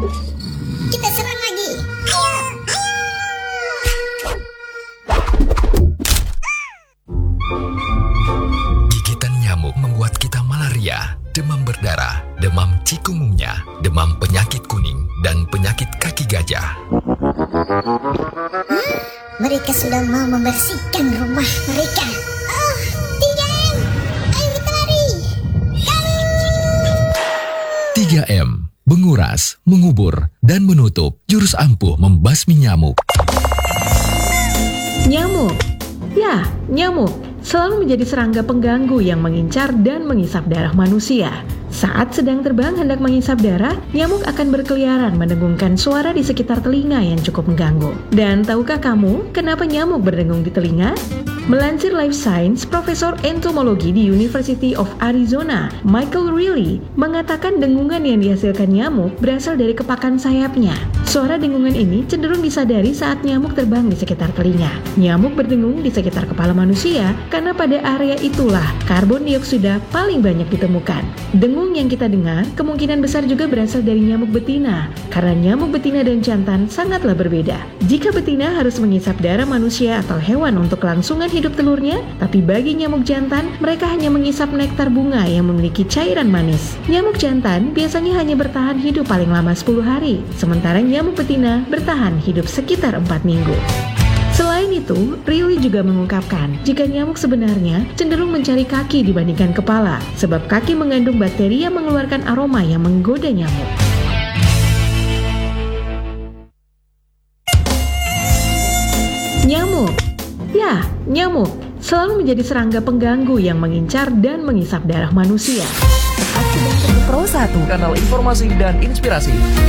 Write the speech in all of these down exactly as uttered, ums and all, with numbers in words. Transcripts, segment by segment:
Kita serang lagi. Ayo, ayo. Gigitan nyamuk membuat kita malaria, demam berdarah, demam cikungunya, demam penyakit kuning, dan penyakit kaki gajah. Hmm, mereka sudah mau membersihkan rumah mereka. Oh, tiga M. Ayo kita lari. tiga M. Menguras, mengubur, dan menutup. Jurus ampuh membasmi nyamuk. Nyamuk. Ya, nyamuk selalu menjadi serangga pengganggu yang mengincar dan mengisap darah manusia. Saat sedang terbang hendak mengisap darah, nyamuk akan berkeliaran mendengungkan suara di sekitar telinga yang cukup mengganggu. Dan tahukah kamu kenapa nyamuk berdengung di telinga? Melansir Life Science, Profesor Entomologi di University of Arizona, Michael Reilly, mengatakan dengungan yang dihasilkan nyamuk berasal dari kepakan sayapnya. Suara dengungan ini cenderung disadari saat nyamuk terbang di sekitar telinga. Nyamuk berdengung di sekitar kepala manusia karena pada area itulah karbon dioksida paling banyak ditemukan. Dengung yang kita dengar kemungkinan besar juga berasal dari nyamuk betina, karena nyamuk betina dan jantan sangatlah berbeda. Jika betina harus mengisap darah manusia atau hewan untuk kelangsungan hidup telurnya, tapi bagi nyamuk jantan, mereka hanya mengisap nektar bunga yang memiliki cairan manis. Nyamuk jantan biasanya hanya bertahan hidup paling lama sepuluh hari, sementara nyamuk betina bertahan hidup sekitar empat minggu. Selain itu, Reilly juga mengungkapkan jika nyamuk sebenarnya cenderung mencari kaki dibandingkan kepala, sebab kaki mengandung bakteri yang mengeluarkan aroma yang menggoda nyamuk. Nyamuk. Ya, nyamuk selalu menjadi serangga pengganggu yang mengincar dan mengisap darah manusia. Pro satu, kanal informasi dan inspirasi.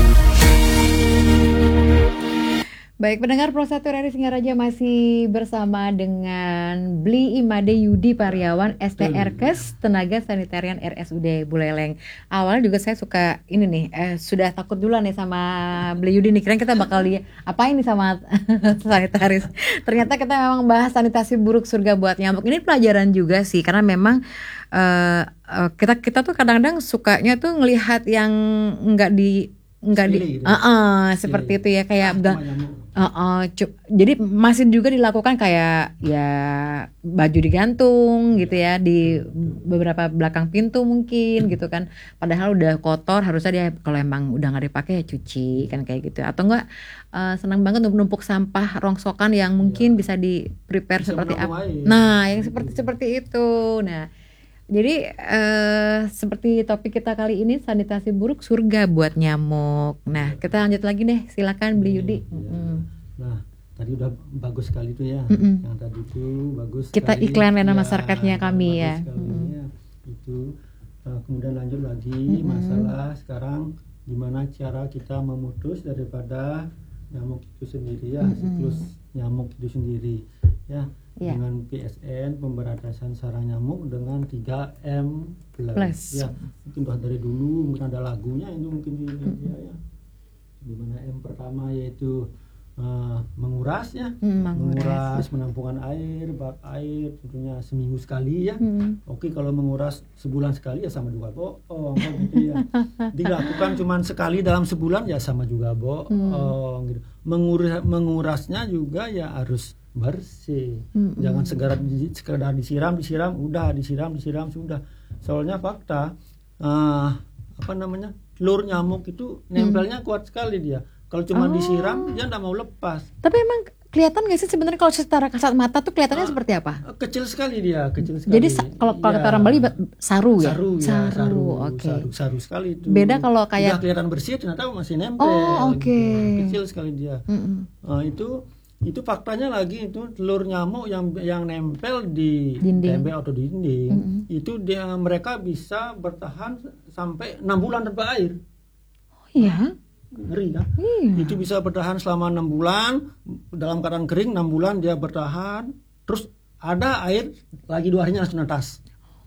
Baik, pendengar Pro satu R R I Singaraja masih bersama dengan Bli Imade Yudi Pariawan, S T R Kes, Tenaga Sanitarian R S U D Buleleng. Awalnya juga saya suka ini nih, eh, sudah takut duluan nih sama Bli Yudi nih, kira kita bakal di apain nih sama sanitaris. Ternyata kita memang bahas sanitasi buruk surga buat nyamuk. Ini pelajaran juga sih, karena memang uh, uh, kita kita tuh kadang-kadang sukanya tuh ngelihat yang enggak di enggak di gitu. uh, uh, seperti itu ya, kayak enggak uh, uh, cu- jadi masih juga dilakukan kayak ya baju digantung gitu ya di beberapa belakang pintu mungkin gitu kan, padahal udah kotor, harusnya dia kalau emang udah nggak dipakai ya cuci kan kayak gitu, atau enggak uh, senang banget numpuk sampah rongsokan yang mungkin ya, bisa di prepare bisa seperti apa, nah yang seperti seperti itu. Nah jadi uh, seperti topik kita kali ini, sanitasi buruk surga buat nyamuk. Nah kita lanjut lagi deh, silakan Bli Yudi. Ya. Nah tadi udah bagus sekali tuh ya, Mm-mm. yang tadi itu bagus. Kita sekali. iklan layanan Ya, masyarakatnya kami ya. ya. Itu uh, kemudian lanjut lagi Mm-mm. masalah sekarang gimana cara kita memutus daripada nyamuk itu sendiri ya, Mm-mm. siklus nyamuk itu sendiri ya. Yeah. Dengan P S N, pemberantasan sarang nyamuk, dengan tiga M plus, plus. Ya mungkin udah dari dulu, mungkin ada lagunya itu mungkin mm-hmm. ya, ya. Dimana M pertama yaitu uh, menguras ya, mm, menguras, menguras penampungan air, bak air tentunya seminggu sekali ya. Mm. Oke, kalau menguras sebulan sekali ya sama juga bohong gitu ya. Dilakukan cuma sekali dalam sebulan ya sama juga bohong mm. gitu. Menguras mengurasnya juga ya harus bersih, mm-hmm. jangan sekedar sekedar disiram disiram udah disiram disiram sudah. Soalnya fakta uh, apa namanya telur nyamuk itu nempelnya mm. kuat sekali dia. Kalau cuma oh. disiram dia nggak mau lepas. Tapi emang kelihatan nggak sih sebenarnya kalau secara kasat mata tuh kelihatannya uh, seperti apa? Kecil sekali dia, kecil sekali. Jadi sa- kalau kalau ya. kata orang Bali saru ya. Saru, ya, saru, saru oke. Okay. Saru, saru sekali itu. Beda kalau kayak udah kelihatan bersih ternyata masih nempel. Oh, oke. Okay. Gitu. Kecil sekali dia. Uh, itu itu faktanya lagi, itu telur nyamuk yang yang nempel di tembok atau di dinding, mm-hmm. itu dia mereka bisa bertahan sampai enam bulan tanpa air. Oh iya. Ngeri kan? Iya. Itu bisa bertahan selama enam bulan dalam keadaan kering, enam bulan dia bertahan. Terus ada air lagi dua harinya langsung netas.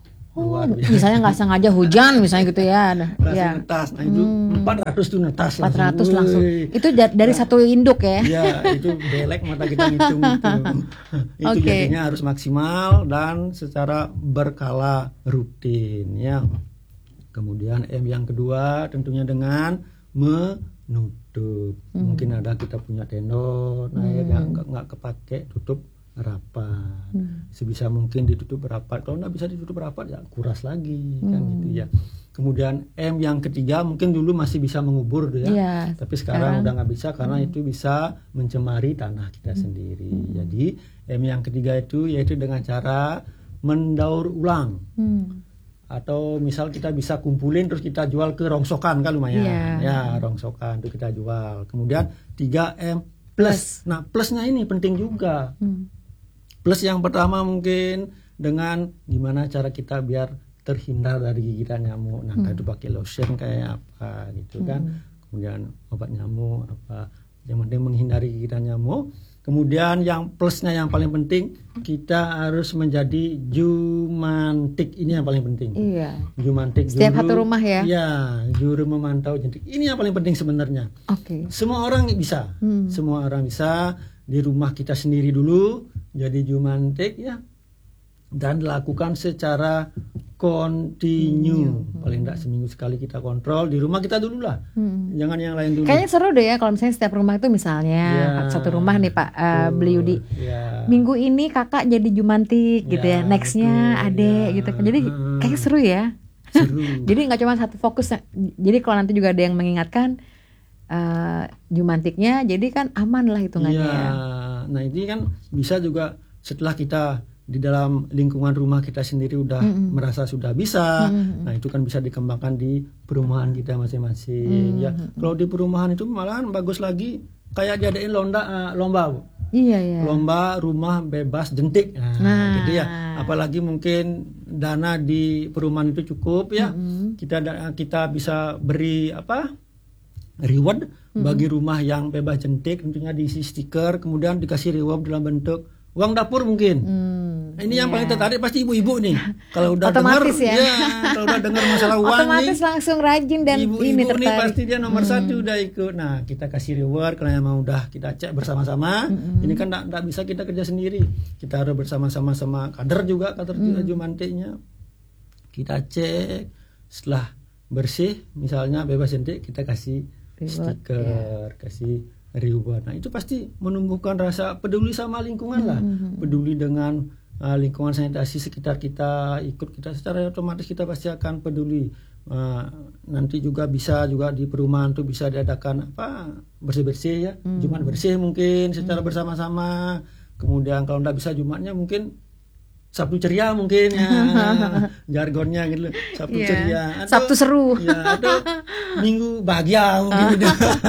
Oh, misalnya nggak sengaja hujan misalnya gitu ya. Langsung ya. netas. Nah itu hmm. empat ratus tuh netas empat ratus langsung. langsung. Itu dari nah, satu induk ya. Iya, itu belek mata kita ngitung itu. Itu okay. Jadinya harus maksimal dan secara berkala rutin ya. Kemudian M yang kedua tentunya dengan me nutup. Hmm. Mungkin ada kita punya tendon air Hmm. yang nggak nggak kepake, tutup rapat. Hmm. Sebisa mungkin ditutup rapat. Kalau nggak bisa ditutup rapat ya kuras lagi kan Hmm. gitu ya. Kemudian M yang ketiga mungkin dulu masih bisa mengubur tuh ya. Iya, Tapi sekarang, sekarang- udah nggak bisa karena Hmm. itu bisa mencemari tanah kita sendiri. Jadi M yang ketiga itu yaitu dengan cara mendaur ulang. Hmm. Atau misal kita bisa kumpulin terus kita jual ke rongsokan kan lumayan. Iya. Ya, rongsokan itu kita jual. Kemudian tiga M plus. Nah, plusnya ini penting juga. Hmm. Plus yang pertama mungkin dengan gimana cara kita biar terhindar dari gigitan nyamuk. Nah, Hmm. itu pakai lotion kayak apa gitu kan. Kemudian obat nyamuk apa. Yang penting menghindari gigitan nyamuk. Kemudian yang plusnya yang paling penting kita harus menjadi jumantik. Ini yang paling penting. Iya. Jumantik Setiap juru- satu rumah ya? Iya, juru memantau jentik. Ini yang paling penting sebenarnya. Oke. Semua orang bisa. Hmm. Semua orang bisa di rumah kita sendiri dulu jadi jumantik ya. Dan lakukan secara kontinu. Paling tidak seminggu sekali kita kontrol di rumah kita dulu lah. Hmm. Jangan yang lain dulu. Kayaknya seru deh ya kalau misalnya setiap rumah itu misalnya Ya. satu rumah nih Pak uh, Betul. Beli Yudi. Ya. Minggu ini kakak jadi jumantik gitu ya, Ya, nextnya betul, adek ya. gitu kan. Jadi Hmm. kayaknya seru ya. Seru. Jadi nggak cuma satu fokus. Jadi kalau nanti juga ada yang mengingatkan uh, jumantiknya, jadi kan aman lah hitungannya. Iya. Ya. Nah, ini kan bisa juga setelah kita di dalam lingkungan rumah kita sendiri udah Mm-mm. merasa sudah bisa. Mm-mm. Nah, itu kan bisa dikembangkan di perumahan kita masing-masing. Ya, kalau di perumahan itu malahan bagus lagi kayak diadain lomba uh, lomba, Bu. Iya ya. Lomba rumah bebas jentik. Nah, Nah. gitu ya. Apalagi mungkin dana di perumahan itu cukup ya. Mm-mm. Kita da- kita bisa beri apa? Reward bagi rumah yang bebas jentik, tentunya diisi stiker, kemudian dikasih reward dalam bentuk uang dapur mungkin. Hmm, Nah, ini yang iya. paling tertarik pasti ibu-ibu nih. Kalau udah Otomatis dengar, ya. kalau udah dengar masalah uang Otomatis nih, langsung rajin dan ini ibu-ibu nih tertarik. pasti dia nomor satu udah ikut. Nah, kita kasih reward kalau emang udah kita cek bersama-sama. Ini kan enggak bisa kita kerja sendiri. Kita harus bersama-sama sama kader juga, kader juga jumantiknya. Kita cek setelah bersih, misalnya bebas jentik, kita kasih Reward, stiker, kasih reward. Nah, itu pasti menumbuhkan rasa peduli sama lingkungan lah. Peduli dengan uh, lingkungan sanitasi sekitar kita, ikut kita secara otomatis kita pasti akan peduli. Uh, nanti juga bisa juga di perumahan tuh bisa diadakan apa bersih-bersih ya, Jumat bersih mungkin secara bersama-sama. Kemudian kalau nggak bisa Jumatnya mungkin Sabtu ceria mungkin ya, jargonnya gitu, Sabtu Iya. ceria. Sabtu seru. Ya, atau Minggu bahagia mungkin.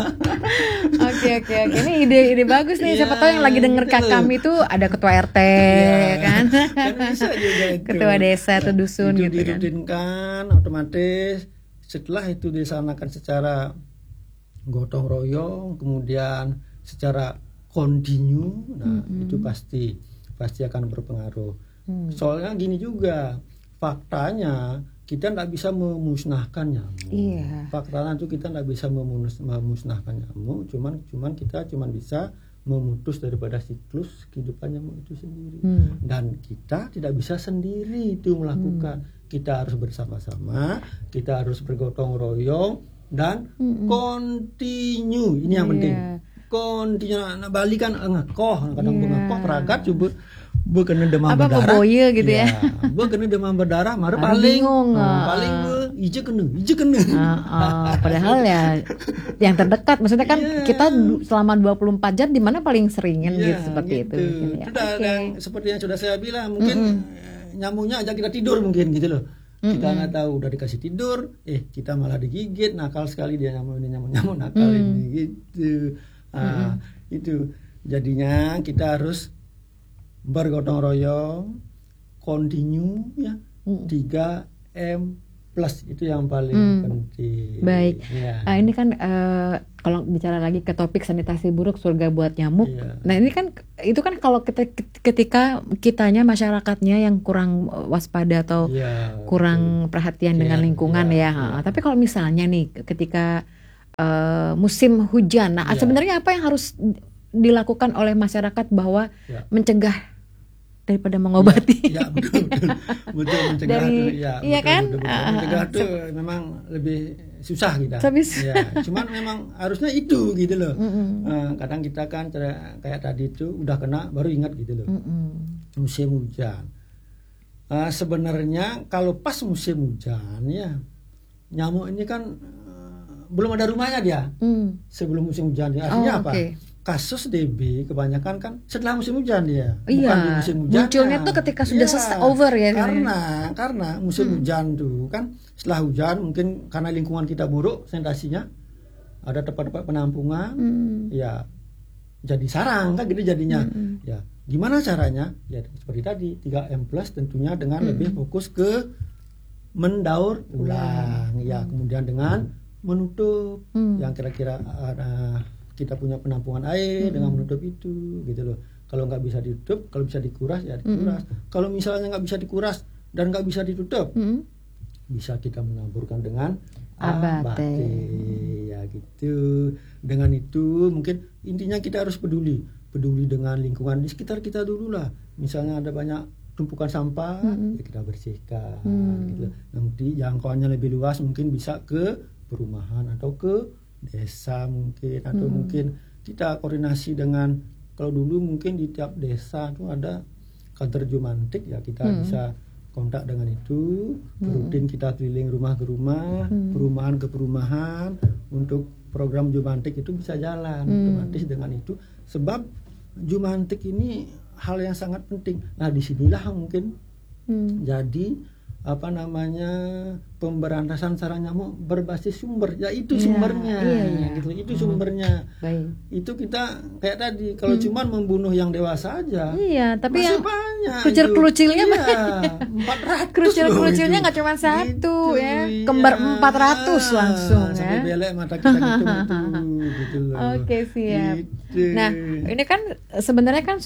Oke oke oke, ini ide-ide bagus nih. Siapa Iya, tahu yang lagi denger gitu. kak kami tuh ada ketua R T Iya. kan, Kan bisa juga itu. ketua desa atau dusun itu gitu kan. dirutinkan otomatis. Setelah itu dilaksanakan secara gotong royong, kemudian secara kontinu, nah itu pasti pasti akan berpengaruh. Hmm. Soalnya gini juga, faktanya kita tidak bisa memusnahkan nyamuk. Iya. Faktanya itu kita tidak bisa memus- memusnahkan nyamuk, cuman cuman kita cuman bisa memutus daripada siklus kehidupan nyamuk itu sendiri. Hmm. Dan kita tidak bisa sendiri itu melakukan. Kita harus bersama-sama, kita harus bergotong royong dan kontinu. Ini yang Iya. penting. Kontinu. Nah, Bali kan ngekoh, kadang Iya. ngekoh peragat coba bu kena demam Apa, berdarah. beboye gitu ya. Bu kena demam berdarah, maru Baru paling bingung, oh, ah. paling bu ijo kena, ijo kena. Ah, ah, padahal ya yang terdekat, maksudnya kan Iya. kita du- selama dua puluh empat jam di mana paling seringin Iya, gitu seperti itu. mungkin ya. Sudah, Oke. dan seperti yang sudah saya bilang, mungkin eh, nyamuknya ajak kita tidur mungkin gitu loh. Kita nggak tahu udah dikasih tidur, eh kita malah digigit, nakal sekali dia nyamuk ini nyamuk nyamuk nakal ini gitu. Ah, itu jadinya kita harus bergotong royong, kontinu ya, tiga M plus itu yang paling Hmm. penting. Baik. Ya. Ah, ini kan eh, kalau bicara lagi ke topik sanitasi buruk surga buat nyamuk. Iya. Nah, ini kan itu kan kalau kita ketika kitanya masyarakatnya yang kurang waspada atau Iya, kurang perhatian Iya, dengan lingkungan ya. iya, Ha, iya. Tapi kalau misalnya nih ketika eh, musim hujan, nah Iya. sebenarnya apa yang harus dilakukan oleh masyarakat bahwa Iya. mencegah daripada mengobati? Ya, betul betul betul mencegah Dari- tuh, ya, iya betul, kan? betul, betul. Ah, ah, Mencegah ah. tuh memang lebih susah kita. Habis. Ya, cuman memang harusnya itu gitu loh. Mm-mm. Eh, kadang kita kan cara- kayak tadi itu udah kena baru ingat gitu loh. Mm-mm. Musim hujan. Eh, sebenarnya kalau pas musim hujan ya nyamuk ini kan eh, belum ada rumahnya dia Mm. sebelum musim hujan. Dia. Artinya Oh, apa? oke. Kasus D B kebanyakan kan setelah musim hujan dia, Iya, bukan di musim hujan. munculnya tuh ketika sudah selesai, over ya, Karena karena musim hujan tuh kan setelah hujan mungkin karena lingkungan kita buruk sanitasinya, ada tempat-tempat penampungan, Mm. ya jadi sarang kan gitu jadinya. Ya gimana caranya? Ya seperti tadi tiga M plus tentunya dengan lebih fokus ke mendaur ulang, ya kemudian dengan menutup Mm. yang kira-kira ada kita punya penampungan air dengan menutup itu gitu loh. Kalau nggak bisa ditutup, kalau bisa dikuras ya dikuras. Kalau misalnya nggak bisa dikuras dan nggak bisa ditutup, Mm. bisa kita menaburkan dengan Abate. abate ya gitu. Dengan itu mungkin intinya kita harus peduli, peduli dengan lingkungan di sekitar kita dulu lah. Misalnya ada banyak tumpukan sampah, ya kita bersihkan. Gitu. Nanti jangkauannya lebih luas, mungkin bisa ke perumahan atau ke desa mungkin, atau mungkin kita koordinasi dengan, kalau dulu mungkin di tiap desa itu ada kantor Jumantik, ya kita bisa kontak dengan itu. Rutin kita keliling rumah ke rumah, perumahan ke perumahan untuk program Jumantik itu bisa jalan otomatis dengan itu. Sebab Jumantik ini hal yang sangat penting. Nah disinilah mungkin Mm. jadi apa namanya pemberantasan sarang nyamuk berbasis sumber, ya itu Iya, sumbernya, iya, iya. gitu. Itu sumbernya. Baik. Itu kita kayak tadi kalau cuman membunuh yang dewasa aja, Iya, tapi masih yang banyak. kerucil-kerucilnya iya, banyak. empat ratus Kerucil-kerucilnya loh nggak itu. cuma satu Gitu, ya, iya. kembar empat ratus langsung Sampai ya. belek mata kita gitu, gitu loh. Oke, siap. Gitu. Nah, ini kan sebenarnya kan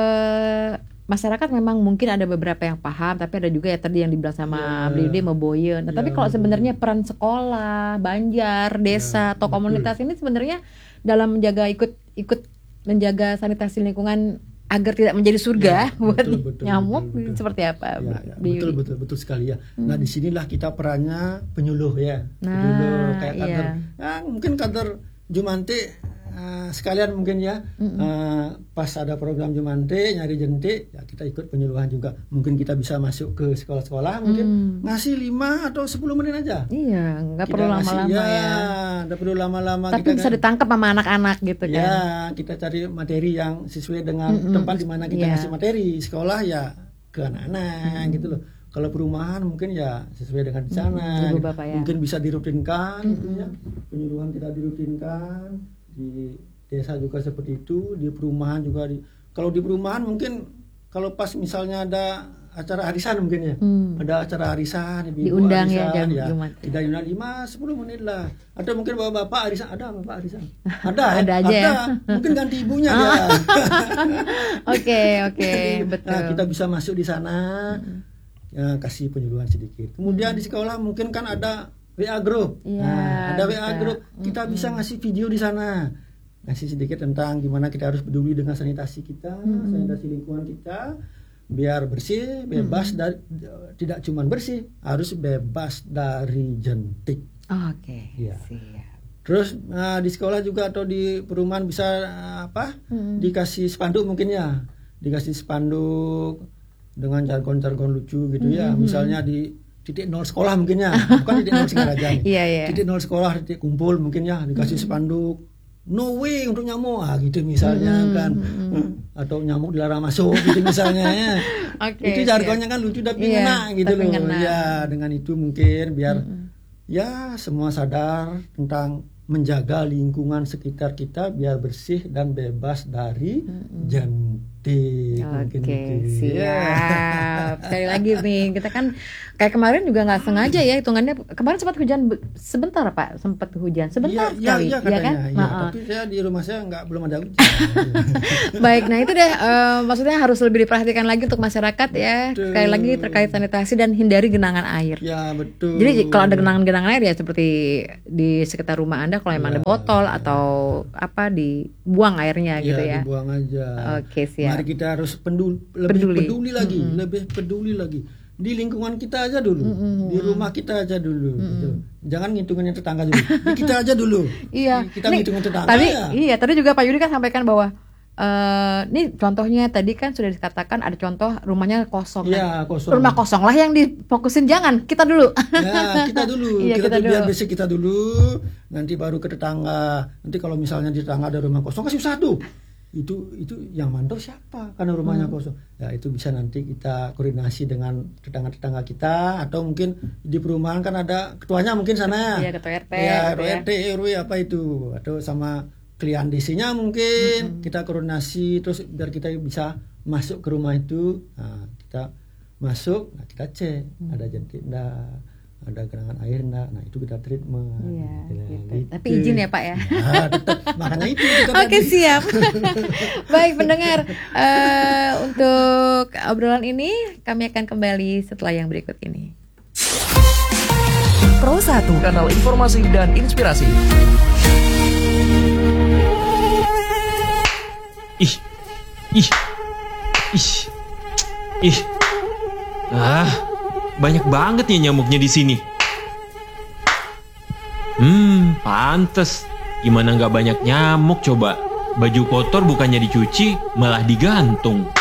eh, masyarakat memang mungkin ada beberapa yang paham, tapi ada juga ya tadi yang dibilang sama Ya. Blide Meboyen. Nah, Ya, tapi kalau betul. sebenarnya peran sekolah, banjar, desa Ya, atau betul. komunitas ini sebenarnya dalam menjaga ikut ikut menjaga sanitasi lingkungan agar tidak menjadi surga Ya, buat betul, betul, nyamuk betul, betul. seperti apa? Ya, ya, Di- betul betul betul sekali ya. Nah disinilah kita perannya penyuluh ya, Nah, penyuluh kayak iya. kantor, ya, mungkin kantor Jumantik eh, sekalian mungkin ya, eh, pas ada program Jumantik nyari jentik, ya kita ikut penyuluhan juga. Mungkin kita bisa masuk ke sekolah-sekolah, mungkin ngasih lima atau sepuluh menit aja. Iya, nggak Kita perlu ngasih, lama-lama ya. nggak perlu lama-lama. Tapi kita bisa kan- ditangkap sama anak-anak gitu kan. Ya, kita cari materi yang sesuai dengan tempat di mana kita Iya. ngasih materi. Sekolah ya ke anak-anak gitu loh. Kalau perumahan mungkin ya sesuai dengan di sana. Ibu bapak ya. Mungkin bisa dirutinkan gitu ya. Penyuluhan kita dirutinkan, di desa juga seperti itu, di perumahan juga di. Kalau di perumahan mungkin kalau pas misalnya ada acara arisan mungkin ya. Hmm. Ada acara arisan, ibu-ibu Diundang ya, arisan, jam Jumat. kita diundang lima sepuluh menit lah. Atau mungkin bapak-bapak arisan, ada bapak arisan. Ada ya? Ada aja ya. Mungkin ganti ibunya dia. Oke, oke, betul. Nah, kita bisa masuk di sana, ya, kasih penyuluhan sedikit. Kemudian di sekolah mungkin kan ada W A group. Iya, Nah, ada W A bisa. group, kita bisa ngasih video di sana. Ngasih sedikit tentang gimana kita harus peduli dengan sanitasi kita, sanitasi lingkungan kita, biar bersih, bebas dari, tidak cuma bersih, harus bebas dari jentik. Oke, Iya. siap. Terus nah, di sekolah juga atau di perumahan bisa eh, apa? Dikasih spanduk mungkin ya, dikasih spanduk dengan jargon-jargon lucu gitu ya. Misalnya di titik nol sekolah mungkin ya, bukan titik nol Singaraja nih. Iya, iya. Titik nol sekolah, titik kumpul mungkin ya, dikasih spanduk. No way untuk nyamuk, ah, gitu misalnya kan. Atau nyamuk dilarang masuk gitu misalnya ya. Oke, Itu jargonnya kan lucu tapi Iya, ngena gitu tapi loh. ngena. Ya, dengan itu mungkin biar ya semua sadar tentang menjaga lingkungan sekitar kita biar bersih dan bebas dari jentik. Mungkin Oke, gitu. Ya. siap. Sekali lagi nih, kita kan kayak kemarin juga nggak sengaja ya hitungannya. Kemarin sempat hujan be- sebentar Pak, sempat hujan sebentar Iya, sekali, iya, ya iya kan? katanya. Iya, Heeh. tapi saya di rumah saya nggak belum ada hujan. Baik, nah itu deh eh, maksudnya harus lebih diperhatikan lagi untuk masyarakat ya. Betul. Sekali lagi terkait sanitasi dan hindari genangan air. Ya betul. Jadi kalau ada genangan-genangan air ya seperti di sekitar rumah Anda kalau emang ada botol atau apa dibuang airnya gitu ya. dibuang aja. Oke, siap. Mari kita harus pendul, lebih Peduli. peduli, lagi, lebih peduli lagi. di lingkungan kita aja dulu, Mm-mm. di rumah kita aja dulu. Gitu. Jangan ngitungin tetangga dulu, di kita aja dulu. Iya. Kita Nih, ngitungin tetangga Tadi ya. iya, tadi juga Pak Yudi kan sampaikan bahwa eh nih contohnya tadi kan sudah dikatakan ada contoh rumahnya kosong. Iya, Nah, kosong. Rumah kosong lah yang difokusin, jangan kita dulu. Ya, kita dulu, Iya, kita, kita dulu, biar dulu. basic kita dulu, nanti baru ke tetangga. Nanti kalau misalnya di tetangga ada rumah kosong, kasih satu. Itu itu yang mandor siapa? Karena rumahnya Hmm. kosong. Ya itu bisa nanti kita koordinasi dengan tetangga-tetangga kita, atau mungkin di perumahan kan ada ketuanya mungkin sana ya. Iya, ketua R T. Ya, gitu R T, R W apa itu, atau sama klien D C-nya mungkin kita koordinasi terus biar kita bisa masuk ke rumah itu. Nah, kita masuk, nah kita cek ada jentik enggak, ada genangan air enggak. Nah, itu kita treatment. Iya, Nah, gitu. Tapi izin ya, Pak ya. Nah, tetap. Makanya itu kita Oke, tadi. siap. Baik pendengar, eh, untuk obrolan ini kami akan kembali setelah yang berikut ini. Pro satu, kanal informasi dan inspirasi. Ih, ih, ih, ih. Ah, banyak banget ya nyamuknya di sini. Hmm, pantes. Gimana nggak banyak nyamuk coba? Baju kotor bukannya dicuci, malah digantung.